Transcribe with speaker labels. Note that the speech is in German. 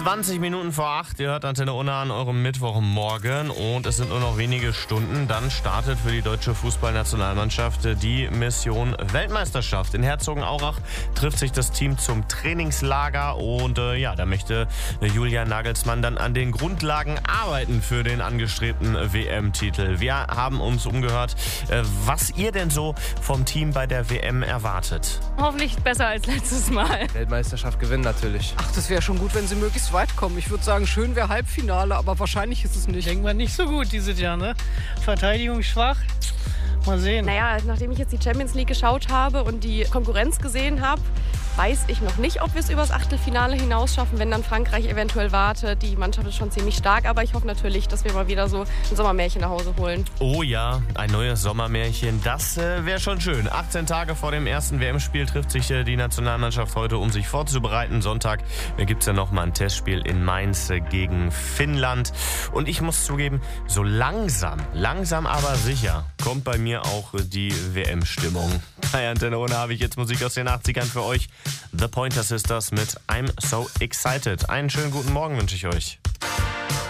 Speaker 1: 20 Minuten vor 8, ihr hört Antenne Unna an eurem Mittwochmorgen und es sind nur noch wenige Stunden. Dann startet für die deutsche Fußballnationalmannschaft die Mission Weltmeisterschaft. In Herzogenaurach trifft sich das Team zum Trainingslager und da möchte Julian Nagelsmann dann an den Grundlagen arbeiten für den angestrebten WM-Titel. Wir haben uns umgehört, was ihr denn so vom Team bei der WM erwartet.
Speaker 2: Hoffentlich besser als letztes Mal.
Speaker 3: Weltmeisterschaft gewinnen natürlich.
Speaker 4: Ach, das wäre schon gut, wenn sie möglichst weit kommen. Ich würde sagen, schön wäre Halbfinale, aber wahrscheinlich ist es nicht.
Speaker 5: Denken wir nicht so gut dieses Jahr, ne? Verteidigung schwach. Mal sehen.
Speaker 6: Naja, nachdem ich jetzt die Champions League geschaut habe und die Konkurrenz gesehen habe, weiß ich noch nicht, ob wir es übers Achtelfinale hinaus schaffen, wenn dann Frankreich eventuell wartet. Die Mannschaft ist schon ziemlich stark, aber ich hoffe natürlich, dass wir mal wieder so ein Sommermärchen nach Hause holen.
Speaker 1: Oh ja, ein neues Sommermärchen, das wäre schon schön. 18 Tage vor dem ersten WM-Spiel trifft sich die Nationalmannschaft heute, um sich vorzubereiten. Sonntag gibt es ja nochmal ein Testspiel in Mainz gegen Finnland. Und ich muss zugeben, so langsam aber sicher kommt bei mir auch die WM-Stimmung. Bei Antenne Unna habe ich jetzt Musik aus den 80ern für euch. The Pointer Sisters mit I'm So Excited. Einen schönen guten Morgen wünsche ich euch.